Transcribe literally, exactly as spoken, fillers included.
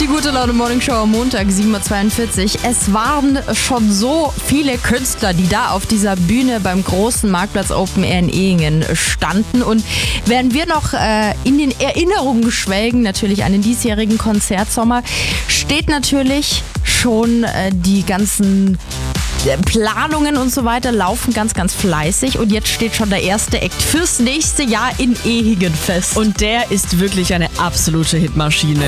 Die gute Laune Morning Show am Montag, sieben Uhr zweiundvierzig. Es waren schon so viele Künstler, die da auf dieser Bühne beim großen Marktplatz Open Air in Ehingen standen. Und während wir noch äh, in den Erinnerungen schwelgen, natürlich an den diesjährigen Konzertsommer, steht natürlich schon äh, die ganzen Planungen und so weiter laufen ganz, ganz fleißig und jetzt steht schon der erste Act fürs nächste Jahr in Ehingen fest. Und der ist wirklich eine absolute Hitmaschine.